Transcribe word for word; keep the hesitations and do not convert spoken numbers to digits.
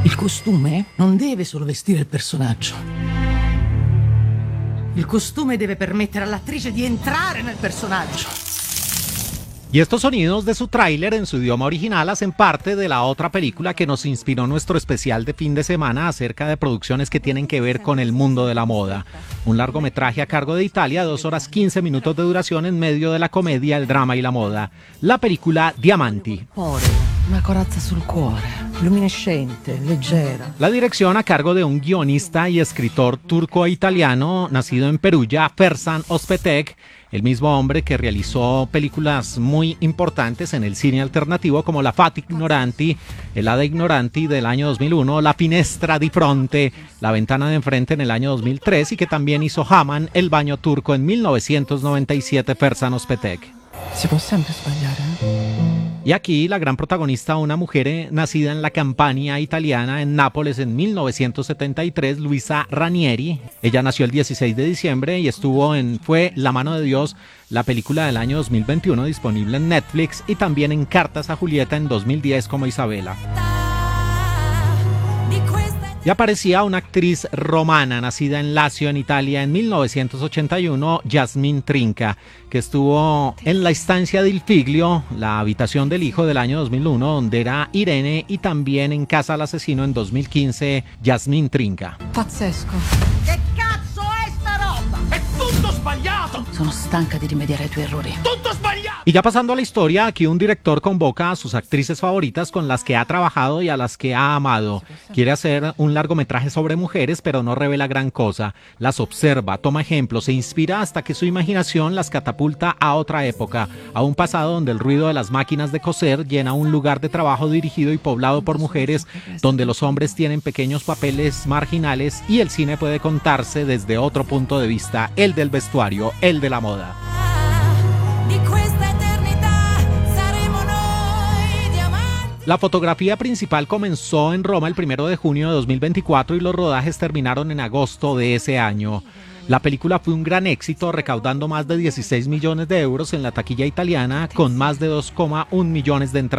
Il costume non deve solo vestire il personaggio. Il costume deve permettere all'attrice di entrare nel personaggio. Y estos sonidos de su tráiler en su idioma original hacen parte de la otra película que nos inspiró nuestro especial de fin de semana acerca de producciones que tienen que ver con el mundo de la moda. Un largometraje a cargo de Italia, dos horas quince minutos de duración en medio de la comedia, el drama y la moda. La película Diamanti. Una corazza sul cuore, luminescente, leggera. La dirección a cargo de un guionista y escritor turco-italiano nacido en Perugia, Fersan Özpetek, el mismo hombre que realizó películas muy importantes en el cine alternativo como La Fata Ignoranti, El Hada Ignoranti del año dos mil uno, La Finestra di Fronte, La Ventana de Enfrente en el año dos mil tres y que también hizo Haman, El Baño Turco en mil novecientos noventa y siete, Fersan Özpetek. Si può sempre sbagliare, eh? Y aquí la gran protagonista, una mujer eh, nacida en la Campania italiana, en Nápoles, en mil novecientos setenta y tres, Luisa Ranieri. Ella nació el dieciséis de diciembre y estuvo en Fue La Mano de Dios, la película del año dos mil veintiuno, disponible en Netflix, y también en Cartas a Julieta en dos mil diez como Isabela. Y aparecía una actriz romana nacida en Lazio, en Italia, en mil novecientos ochenta y uno, Yasmín Trinca, que estuvo en La Estancia del Figlio, La Habitación del Hijo del año dos mil uno, donde era Irene, y también en Casa al Asesino en dos mil quince, Yasmín Trinca. Pazzesco. Che cazzo è sta roba? È tutto sbagliato! Sono stanca di rimediare ai tuoi errori. Tutto sbagliato! Y ya pasando a la historia, aquí un director convoca a sus actrices favoritas con las que ha trabajado y a las que ha amado. Quiere hacer un largometraje sobre mujeres, pero no revela gran cosa. Las observa, toma ejemplos, se inspira hasta que su imaginación las catapulta a otra época, a un pasado donde el ruido de las máquinas de coser llena un lugar de trabajo dirigido y poblado por mujeres, donde los hombres tienen pequeños papeles marginales y el cine puede contarse desde otro punto de vista, el del vestuario, el de la moda. La fotografía principal comenzó en Roma el primero de junio de dos mil veinticuatro y los rodajes terminaron en agosto de ese año. La película fue un gran éxito, recaudando más de dieciséis millones de euros en la taquilla italiana, con más de dos coma uno millones de entradas.